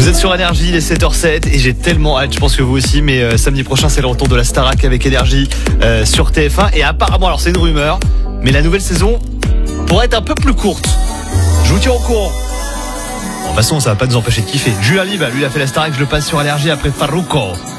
Vous êtes sur Énergie, il est 7h07 et j'ai tellement hâte, je pense que vous aussi, mais samedi prochain c'est le retour de la Starac avec Énergie sur TF1 et apparemment, alors c'est une rumeur, mais la nouvelle saison pourrait être un peu plus courte. Je vous tiens au courant. De toute façon, ça va pas nous empêcher de kiffer. Julien Live, lui, il a fait la Starac, je le passe sur Énergie après Farruko.